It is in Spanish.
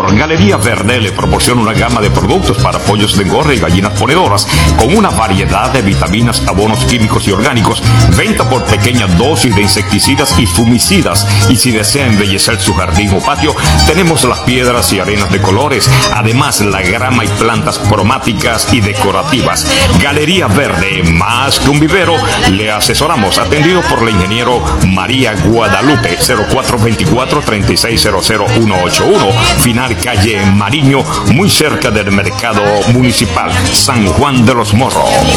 productor. Galería Verde le proporciona una gama de productos para pollos de engorde y gallinas ponedoras con una variedad de vitaminas, abonos químicos y orgánicos. Venta por pequeña dosis de insecticidas y fumicidas. Y si desea embellecer su jardín o patio, tenemos las piedras y arenas de colores. Además, la grama y plantas cromáticas y decorativas. Galería Verde, más que un vivero, le asesoramos. Atendido por la ingeniero María Guadalupe, 0424-3600-181, final calle Mariño, muy cerca del mercado municipal, San Juan de los Morros.